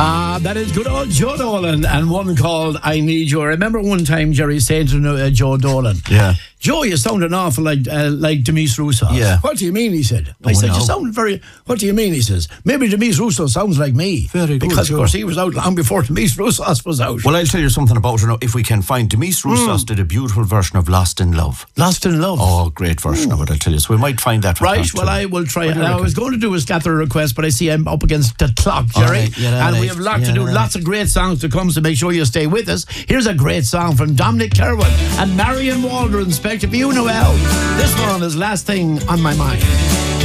That is good old Joe Dolan and one called I Need You. I remember one time Jerry saying to Joe Dolan, Yeah. Joe, you sound an awful like Demise Rousseau. Yeah. What do you mean, he said. I said, you sound very... What do you mean, he says. Maybe Demise Rousseau sounds like me. Very good. Because, of course, he was out long before Demise Rousseau was out. Well, I'll tell you something about her now. If we can find, Demise Rousseau did a beautiful version of Lost in Love. Lost in Love. Oh, great version of it, I'll tell you. So we might find that. Right, well, I will try it. Now, I was going to do a scatter request, but I see I'm up against the clock, Jerry. And we have a lot to do, lots of great songs to come, so make sure you stay with us. Here's a great song from Dominic Kerwin and Marion Waldron, Spectre for you, Noel. This one is Last Thing on My Mind.